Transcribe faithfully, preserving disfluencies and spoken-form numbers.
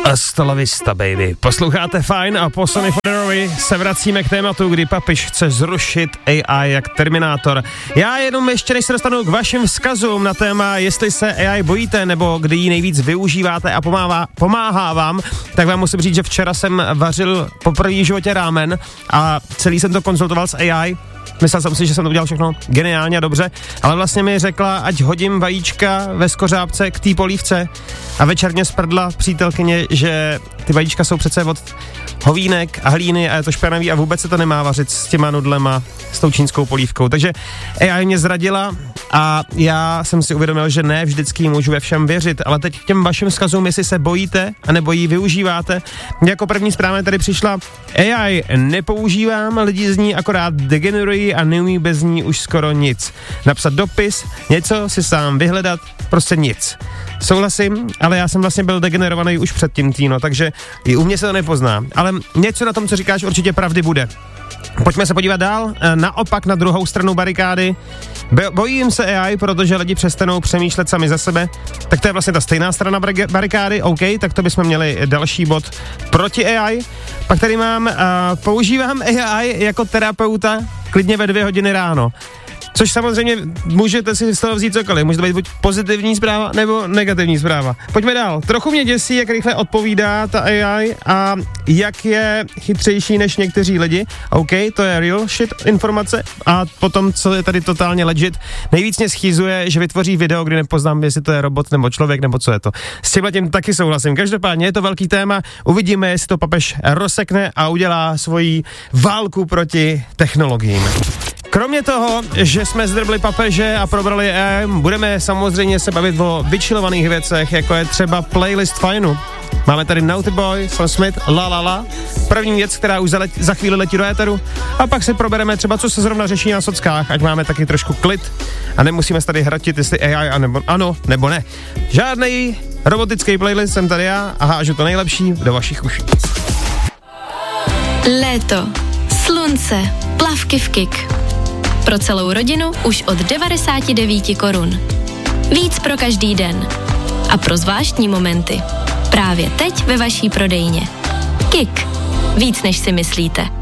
Hasta la vista, baby. Posloucháte Fajn a po Sonny Foderovi se vracíme k tématu, kdy papež chce zrušit A I jak Terminátor. Já jenom ještě, než se dostanu k vašim vzkazům na téma, jestli se A I bojíte, nebo kdy ji nejvíc využíváte a pomáhá, pomáhá vám, tak vám musím říct, že včera jsem vařil poprvé v životě rámen a celý jsem to konzultoval s A I. Myslel jsem si, že jsem to udělal všechno geniálně a dobře, ale vlastně mi řekla, ať hodím vajíčka ve skořápce k té polívce a večerně sprdla přítelkyně, že ty vajíčka jsou přece od hovínek a hlíny a je to špinavý a vůbec se to nemá vařit s těma nudlema, s tou čínskou polívkou. Takže A I mě zradila a já jsem si uvědomil, že ne vždycky můžu ve všem věřit, ale teď k těm vašim vzkazům, jestli se bojíte anebo ji využíváte. Jako první zpráva tady přišla: A I nepoužívám, lidi z ní akorát degenerují a neumí bez ní už skoro nic. Napsat dopis, něco si sám vyhledat, prostě nic. Souhlasím, ale já jsem vlastně byl degenerovaný už předtím, Týno, takže i u mě se to nepozná. Ale něco na tom, co říkáš, určitě pravdy bude. Pojďme se podívat dál, naopak na druhou stranu barikády. Bojím se A I, protože lidi přestanou přemýšlet sami za sebe. Tak to je vlastně ta stejná strana barikády, OK, tak to bychom měli další bod proti A I. Pak tady mám, uh, používám A I jako terapeuta klidně ve dvě hodiny ráno. Což samozřejmě můžete si z toho vzít cokoliv. Může to být buď pozitivní zpráva, nebo negativní zpráva. Pojďme dál. Trochu mě děsí, jak rychle odpovídá ta A I a jak je chytřejší než někteří lidi. OK, to je real shit informace. A potom, co je tady totálně legit, nejvíc mě schýzuje, že vytvoří video, kdy nepoznám, jestli to je robot nebo člověk, nebo co je to. S tímhle tím taky souhlasím. Každopádně je to velký téma. Uvidíme, jestli to papež rozsekne a udělá svoji válku proti technologiím. Kromě toho, že jsme zdrbli papeže a probrali A I, budeme samozřejmě se bavit o vyčilovaných věcech, jako je třeba playlist Fajnu. Máme tady Naughty Boy, Sam Smith, La La La, první věc, která už za, let, za chvíli letí do éteru, a pak si probereme třeba, co se zrovna řeší na sockách, ať máme taky trošku klid a nemusíme se tady hratit, jestli A I a nebo, ano nebo ne. Žádnej robotický playlist, jsem tady já a hážu to nejlepší do vašich uší. Léto, slunce, plavky v Kik. Pro celou rodinu už od devadesát devět korun. Víc pro každý den. A pro zvláštní momenty. Právě teď ve vaší prodejně. Kik. Víc než si myslíte.